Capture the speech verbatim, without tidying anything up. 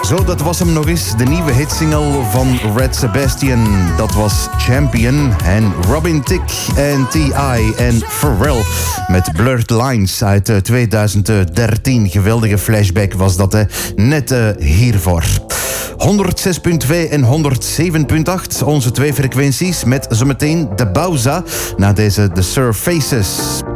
Zo, dat was hem nog eens. De nieuwe hitsingle van Red Sebastian. Dat was Champion. En Robin Thicke en T I en Pharrell met Blurred Lines uit twintig dertien. Geweldige flashback was dat, hè. Net uh, hiervoor. honderdzes komma twee en honderdzeven komma acht. Onze twee frequenties met zometeen de Bauza na deze The Surfaces.